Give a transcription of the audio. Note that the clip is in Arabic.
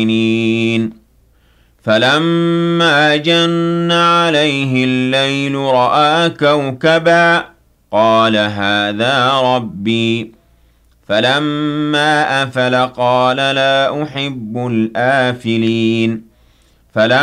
فَلَمَّا جَنَّ عَلَيْهِ اللَّيْلُ رَأَىٰ كَوْكَبًا قَالَ هَٰذَا رَبِّي فَلَمَّا أَفَلَ قَالَ لَا أُحِبُّ الْآفِلِينَ